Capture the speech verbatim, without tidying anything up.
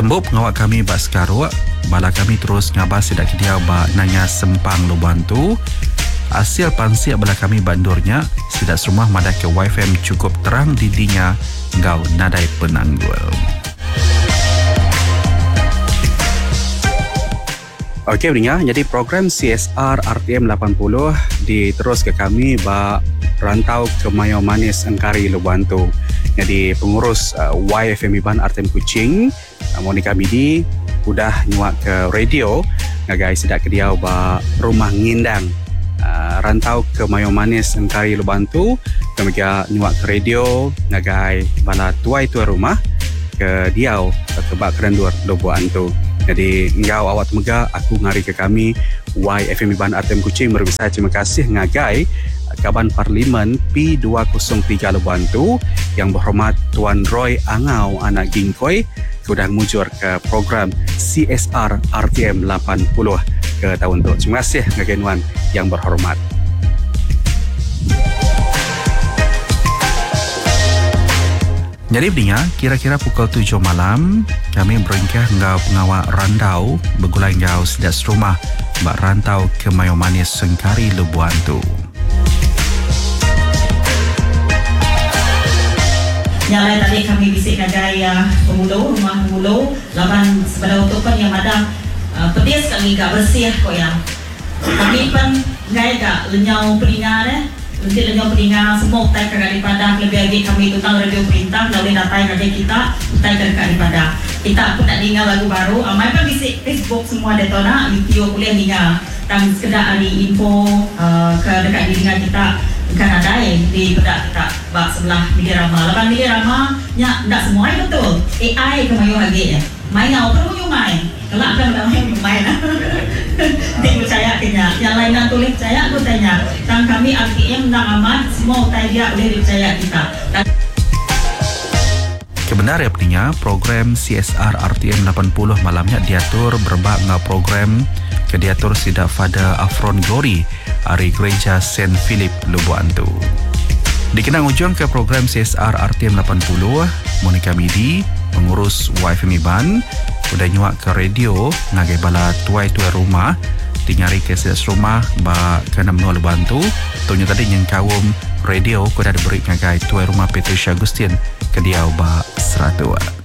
Tembuk pengawak kami bak sekaruk, bala kami terus ngabas sidak kediau bak nanya sempang lu bantu. Hasil pansiak bala kami bandurnya, sidak serumah madah ke Wi-Fi cukup terang didinya, ngau nadai penanggul. Okey pendengar, jadi program C S R R T M lapan puluh diterus ke kami bak rantau ke Mayo Manis Engkari Lubantu. Jadi pengurus uh, Y F M Iban R T M Kuching, uh, Monica Bidi, udah nyuak ke radio ngagai sidak kediau bak rumah ngindang uh, rantau ke Mayo Manis Engkari Lubantu, kemudian nyuak ke radio ngagai bala tuai-tuai rumah ke diau ke bak kerendur lobo antu. Jadi engkau awak temega aku ngari ke kami Y F M Iban R T M Kuching berbisa terima kasih ngagai Kaban Parlimen P dua kosong tiga Lubantu yang berhormat Tuan Roy Angau anak Gingkoi sudah mujur ke program C S R R T M lapan puluh ke tahun tu. Terima kasih ngagai Wan yang berhormat. Jadi pendengar, kira-kira pukul tujuh malam, kami beringkah ngau pengawak randau bergulai ngau sidak serumah bak rantau ke Mayo Manis Sengkari Lubantu. Yang lain tadi kami bisik ngagai uh, pemuluh, rumah pemuluh, laban sebelah utukan yang ada uh, pedis kami gak bersih kok yang. Kami pun ngagai gak lenyau pelingar eh. Nanti lenyau pelingar semua utai ke daripada lebih lagi kami tentang radio perintah lalu datai ngagai kita utai ke daripada. Kita pun nak dengar lagu baru. Amai pun bisik Facebook semua detona, YouTube boleh dengar. Dan sekedar hari info uh, ke dekat dengar kita bukan ada eh, di pedak kita bak sebelah Mili Rama. Lepas Mili Rama nya tak semua eh, betul. A I ke mayu lagi ya. Main ngau perlu mayu main. Kalau ada dah main main. Dia percaya kenya. Yang lain nak tulis percaya aku tanya. Dan kami R T M dan amat semua utai dia boleh dipercaya kita. Dan Kebenar ya pendengar, program C S R R T M lapan puluh malamnya diatur berbak ngau program ke diatur sidak Father Afron Glory hari Gereja Saint Philip Lubantu. Dikenang ujung ke program C S R R T M lapan puluh, Monica Midi, pengurus Y F M Iban, udah nyuak ke radio ngagai bala tuai-tuai rumah tingari ke sidak rumah ba ke enam nol Lubantu. Tunya tadi yang kawum radio kuda diberi ngagai tuai rumah Patricia Agustin ke diau ba seratua.